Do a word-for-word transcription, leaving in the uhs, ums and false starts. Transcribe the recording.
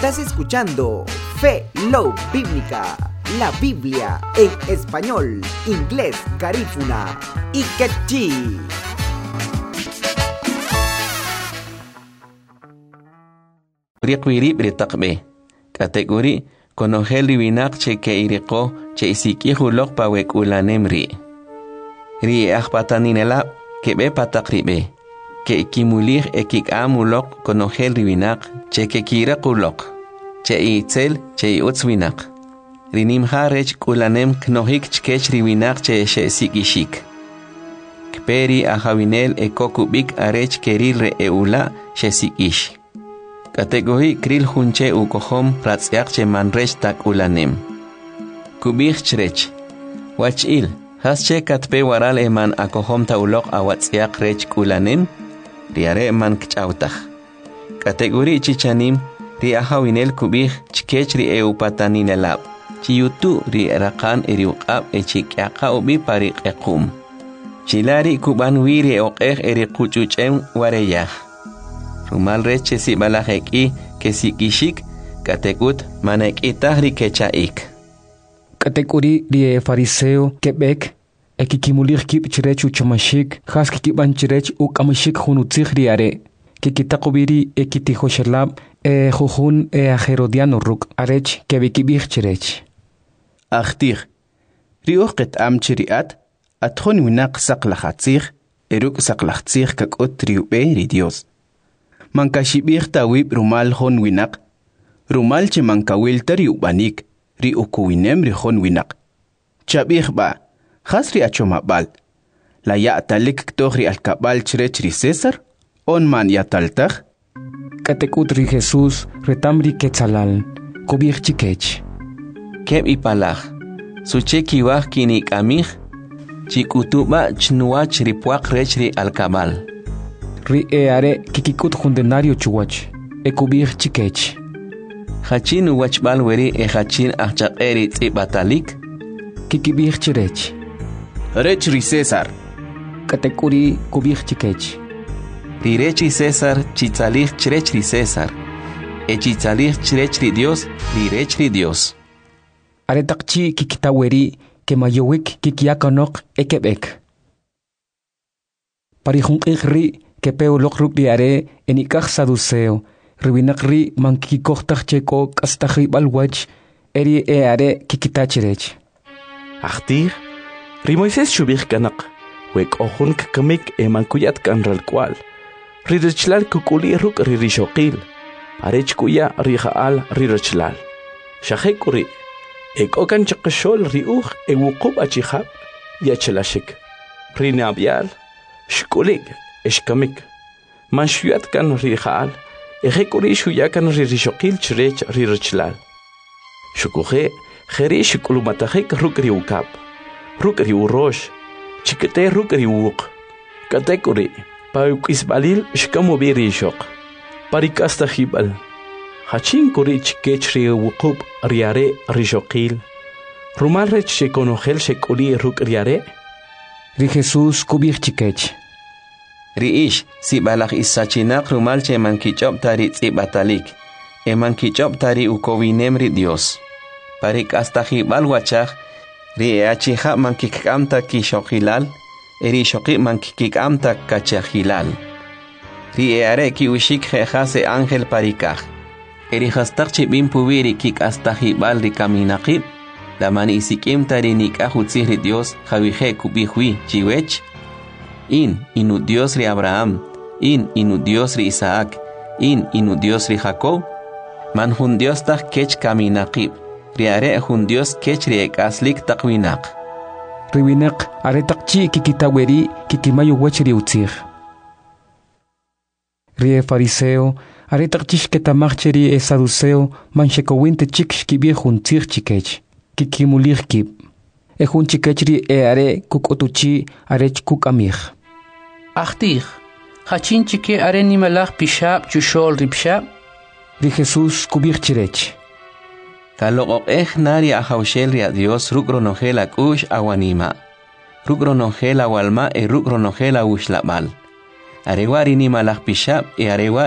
Estás escuchando Fe Love Bíblica, la Biblia en español, inglés, garífuna y quechí. Riqwiri britaqbe category konogel riwinak che ke iriqo che isiki hulok pawek ulanemri ri akhpataninela kebe pataqribe ke ikimulir ekik amulok konogel riwinak che ke kiraqulok che itzel che utswinak rinim harech ulanem knohik chkech riwinak che she sikishik kperi ahawinel ekokubik arech kerilre eula she sikish Kategori kril hunche u kohom pratsiak che manrech tak ulanem. Kubich chrech. Wachil, hasche katpe waral eman akohom ta ulok awatsiak rech ulanem, riare man kchautach. Kategori chichanim, ri ahawinel kubich chkech ri eupatanin elab. Chiyutu ri rakan eriuqab e chikyaka ubi parik ekum. Chilari kuban wiri oqeh eri kuchuchem wareyah. Rumal reche si balajeki que si kishik katekut manekitah ri kechaik. Katekuri ri fariseo kebek ekikimulir kip chirech uchamashik has kikiban chirech ukamashik hunutzig riare kikitakubiri ekitihoshalab e jujun e ajerodiano ruk arech kebikibich chirech. Achtir riuqet amchiriat atjon winak saqlahatzig eruk saqlahatzig kakot riube ri Dios. Mankashibir tawib rumal hon winak. Rumal che mankawil tari ubanik. Ri ukuwinem ri hon winak. Chabir ba. Khasri achomabal. La ya talik ktohri alkabal chrech ri César. On man ya taltach. Katekut ri Jesús retamri ketzalal. Kubir chikech. Keb ipalach. Suche kiwah kinik amich. Chikutuba chnuach ripuak rech ri alkabal. Ri eare kikikut jundenario chuwach. Ekubir chikech. Hachin uwachbal weri e hachin achaqeri tzibatalik. Kikibir chirech. Rech ri César. Katekuri kubir chikech. Ri rech ri César chitzalik chirech ri César. E chitzalik chirech ri Dios ri rech ri Dios. Aretakchi kikitaweri ke mayowik kikiakanok ekebek. Parihunqik ri que peo lokruk diare en ikach saduceo, riwinakri mankikochtach cheko kastachi balwach, eri eare kikitachirech. Achtir, ri Moisés shubich kanak, wek ohun kakamik e mankuyat kanral kwal, ri rechlal kukuli ruk ri rishokil, arech kuya ri haal ri rechlal. Shahekuri, ek okan chakashol ri uch e wukub achihab, yachelashik, ri nabial, shkulig, Eshkamik. Man shuyat kan rihal. Ejekuri shuyakan ririshokil chirech ririchlal. Shukuhe, jere shikulumatahek rukri ukap. Rukri urosh. Chikete rukri uk. Katekuri. Paukisbalil shkamobi rishok. Parikasta hibal. Hachin kuri chikechri ukub riare rishokil. Rumalrech shekonogel shekuli rukriare. Ri Jesús kubir chikech. Riish si balak isachinak rumal che mankichop tari tzibatalik. E mankichop tari ukowinem ri Dios. Parik hasta hibal wachach. Ri e achija mankikamta kishokilal. Eri shoki mankikamta kachahilal. Ri e are ki ushik jejase ángel parikaj. Eri hastak chibim pubiri kik hasta hibal ri kaminakib. La mani isikim tari nikajutzih ri Dios javije kubihui chiwech. In, inu Dios ri Abraham, in, inu Dios ri Isaac, in, inu Dios ri Jacob, man hun Dios tak kech kaminakib, ri are hun Dios kech ri ekaslik takwinak. Riwinak are takchi kikitaweri kikimayo wech ri utzir. Ri e fariseo, are takchish ketamacheri e saduceo, man shekowinte chik shkibir hun tzir chikech, kikimulir kib. E hun chikechri e are kukotuchi arech kukamich. Achtir, hachin chike are nimalach pishab chushol ripshab. Ri Jesús kubir chirech. Kalok eh nari ahaushel ri a Dios rukronogel akush awanima. Rukronogel awalma e rukronogel awushlabal. Arewari nimalach pishab e arewa